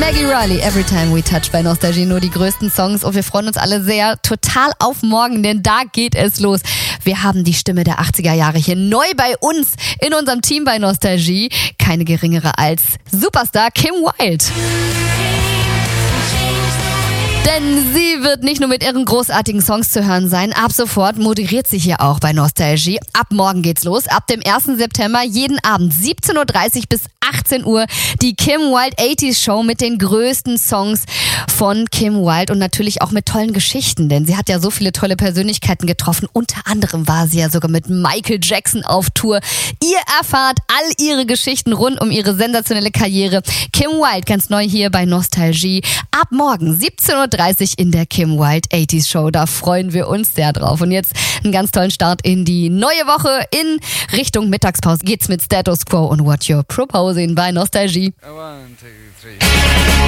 Maggie Riley, Every Time We Touch bei Nostalgie, nur die größten Songs und wir freuen uns alle sehr total auf morgen, denn da geht es los. Wir haben die Stimme der 80er Jahre hier neu bei uns in unserem Team bei Nostalgie. Keine geringere als Superstar Kim Wilde. Denn sie wird nicht nur mit ihren großartigen Songs zu hören sein, ab sofort moderiert sie hier auch bei Nostalgie. Ab morgen geht's los, ab dem 1. September, jeden Abend 17.30 Uhr bis 18 Uhr, die Kim Wilde 80s Show mit den größten Songs von Kim Wilde und natürlich auch mit tollen Geschichten, denn sie hat ja so viele tolle Persönlichkeiten getroffen. Unter anderem war sie ja sogar mit Michael Jackson auf Tour. Ihr erfahrt all ihre Geschichten rund um ihre sensationelle Karriere. Kim Wilde ganz neu hier bei Nostalgie. Ab morgen 17.30 Uhr in der Kim Wilde 80s Show. Da freuen wir uns sehr drauf. Und jetzt einen ganz tollen Start in die neue Woche. In Richtung Mittagspause geht's mit Status Quo und What You're Proposing bei Nostalgie. 1, 2, 3